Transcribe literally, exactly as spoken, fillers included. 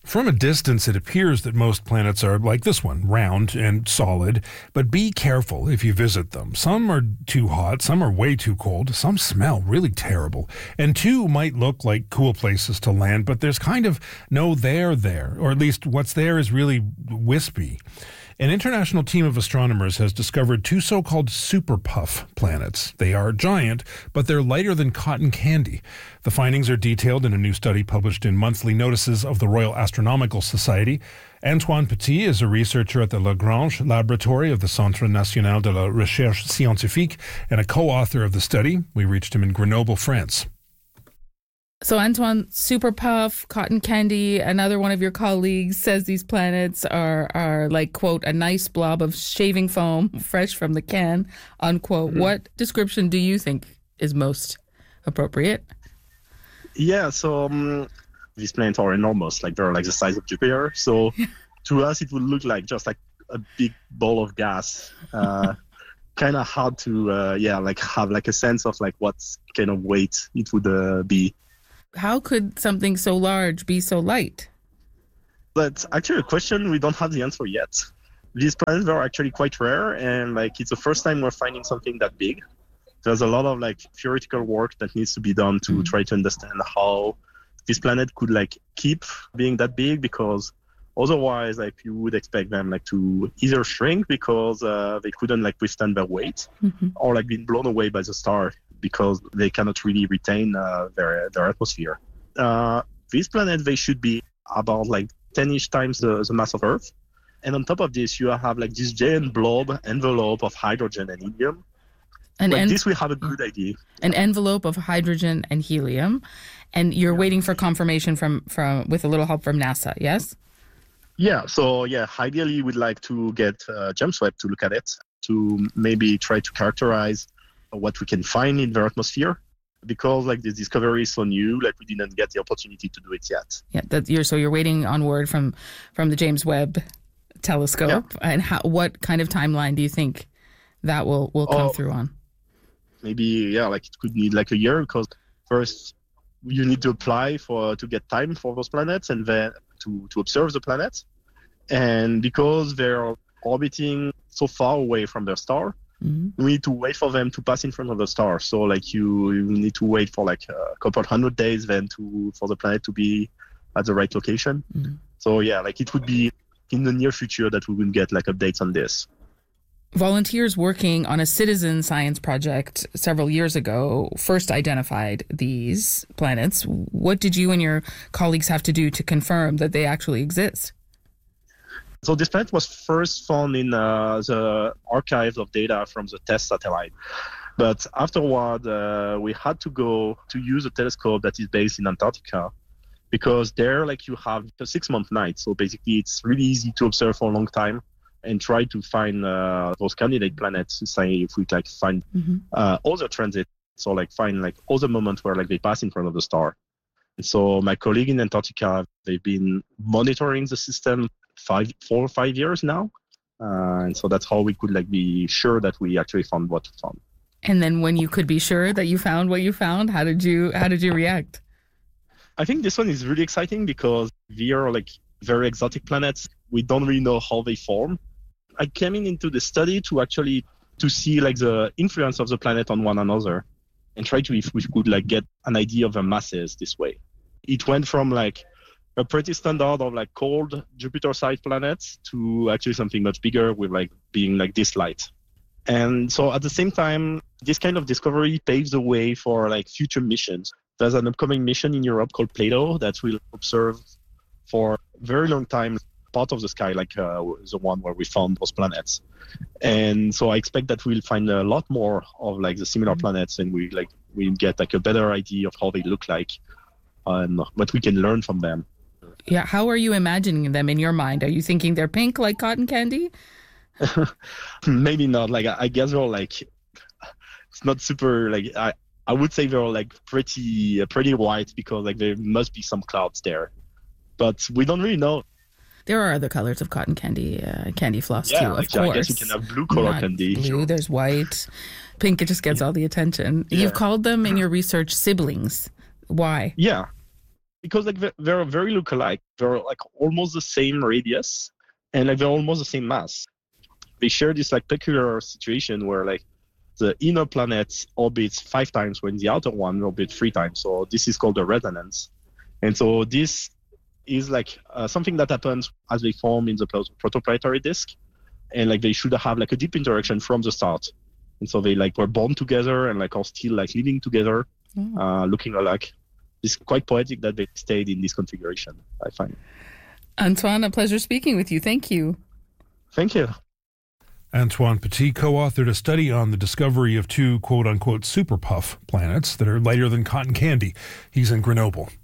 From a distance, it appears that most planets are like this one, round and solid, but be careful if you visit them. Some are too hot, some are way too cold, some smell really terrible, and two might look like cool places to land, but there's kind of no there there, or at least what's there is really wispy. An international team of astronomers has discovered two so-called super puff planets. They are giant, but they're lighter than cotton candy. The findings are detailed in a new study published in Monthly Notices of the Royal Astronomical Society. Antoine Petit is a researcher at the Lagrange Laboratory of the Centre National de la Recherche Scientifique and a co-author of the study. We reached him in Grenoble, France. So Antoine, super puff, cotton candy, another one of your colleagues says these planets are, are like, quote, a nice blob of shaving foam fresh from the can, unquote. Mm-hmm. What description do you think is most appropriate? Yeah, so um, these planets are enormous, like they're like the size of Jupiter. So to us, it would look like just like a big ball of gas. Uh, kind of hard to, uh, yeah, like have like a sense of like what kind of weight it would uh, be. How could something so large be so light? That's actually a question we don't have the answer yet. These planets are actually quite rare, and like it's the first time we're finding something that big. There's a lot of like theoretical work that needs to be done to mm-hmm. try to understand how this planet could like keep being that big, because otherwise like you would expect them like to either shrink because uh, they couldn't like withstand their weight, mm-hmm. or like being blown away by the star because they cannot really retain uh, their their atmosphere. Uh, these planets, they should be about like ten-ish times the, the mass of Earth. And on top of this, you have like this giant blob envelope of hydrogen and helium. And like en- this, we have a good idea. An envelope of hydrogen and helium. And you're yeah. waiting for confirmation from, from with a little help from NASA, yes? Yeah, so yeah, ideally we'd like to get uh, James Webb to look at it, to maybe try to characterize what we can find in their atmosphere, because like the discovery is so new, like we didn't get the opportunity to do it yet. Yeah, that you're so you're waiting on word from from the James Webb telescope, yeah. and how, what kind of timeline do you think that will will come oh, through on? Maybe yeah, like it could need like a year, because first you need to apply for to get time for those planets, and then to to observe the planets, and because they're orbiting so far away from their star. Mm-hmm. We need to wait for them to pass in front of the star. So like you, you need to wait for like a couple hundred days then to for the planet to be at the right location. Mm-hmm. So yeah, like it would be in the near future that we will get like updates on this. Volunteers working on a citizen science project several years ago first identified these planets. What did you and your colleagues have to do to confirm that they actually exist? So this planet was first found in uh, the archives of data from the TESS satellite. But afterward, uh, we had to go to use a telescope that is based in Antarctica, because there, like, you have a six-month night. So basically, it's really easy to observe for a long time and try to find uh, those candidate planets to say if we like find mm-hmm. uh, other transits, or like find like other moments where like they pass in front of the star. And so my colleague in Antarctica, they've been monitoring the system five, four or five years now. Uh, and so that's how we could like be sure that we actually found what we found. And then when you could be sure that you found what you found, how did you how did you react? I think this one is really exciting because they are like very exotic planets. We don't really know how they form. I came in into the study to actually to see like the influence of the planet on one another, and try to if we could like get an idea of their masses this way. It went from like a pretty standard of like cold Jupiter-sized planets to actually something much bigger with like being like this light. And so at the same time, this kind of discovery paves the way for like future missions. There's an upcoming mission in Europe called Plato that will observe for a very long time part of the sky, like uh, the one where we found those planets. And so I expect that we'll find a lot more of like the similar mm-hmm. planets, and we like we get like a better idea of how they look like and what we can learn from them. Yeah, how are you imagining them in your mind? Are you thinking they're pink like cotton candy? Maybe not. Like I guess they're like it's not super like I I would say they're like pretty uh, pretty white, because like there must be some clouds there, but we don't really know. There are other colors of cotton candy, uh, candy floss yeah, too, of like, course. I guess you can have blue color Not candy. Blue, there's white. Pink, it just gets yeah. all the attention. Yeah. You've called them in your research siblings. Why? Yeah. because like they're, they're very look-alike. They're like almost the same radius, and like they're almost the same mass. They share this like peculiar situation where like the inner planet orbits five times when the outer one orbits three times. So this is called a resonance. And so this is like uh, something that happens as they form in the protoplanetary disk, and like they should have like a deep interaction from the start. And so they like were born together and like are still like living together, mm. uh, looking alike. It's quite poetic that they stayed in this configuration, I find. Antoine, a pleasure speaking with you. Thank you. Thank you. Antoine Petit co-authored a study on the discovery of two quote-unquote super puff planets that are lighter than cotton candy. He's in Grenoble.